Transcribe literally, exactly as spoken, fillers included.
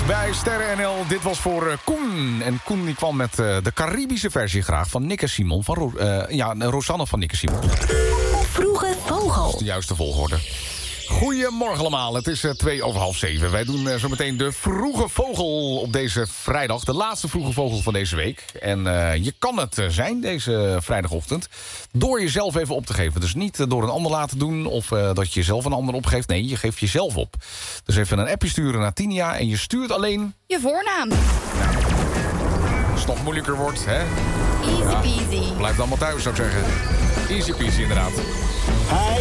bij Sterren N L. Dit was voor uh, Koen. En Koen die kwam met uh, de Caribische versie graag van Nick en Simon. Van Ro- uh, ja, Rosanne van Nick en Simon. Vroege Vogel. Dat is de juiste volgorde. Goedemorgen allemaal, het is uh, twee over half zeven. Wij doen uh, zo meteen de Vroege Vogel op deze vrijdag. De laatste Vroege Vogel van deze week. En uh, je kan het uh, zijn deze vrijdagochtend door jezelf even op te geven. Dus niet uh, door een ander laten doen of uh, dat je jezelf een ander opgeeft. Nee, je geeft jezelf op. Dus even een appje sturen naar Tinia en je stuurt alleen... Je voornaam. Ja. Als het nog moeilijker wordt, hè? Easy peasy. Ja, blijf allemaal thuis, zou ik zeggen. Easy peasy, inderdaad.